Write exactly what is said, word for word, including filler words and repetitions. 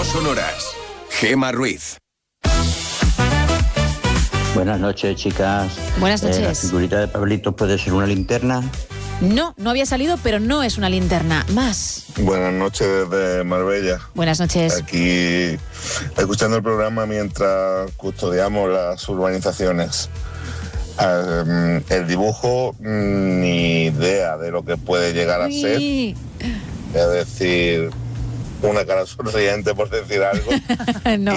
No sonoras. Gema Ruiz. Buenas noches, chicas. Buenas noches. Eh, ¿La figurita de Pablito puede ser una linterna? No, no había salido, pero no es una linterna. Más. Buenas noches desde Marbella. Buenas noches. Aquí escuchando el programa mientras custodiamos las urbanizaciones. Um, el dibujo, ni idea de lo que puede llegar a ser. Uy. Es decir, una cara sonriente, por decir algo. No.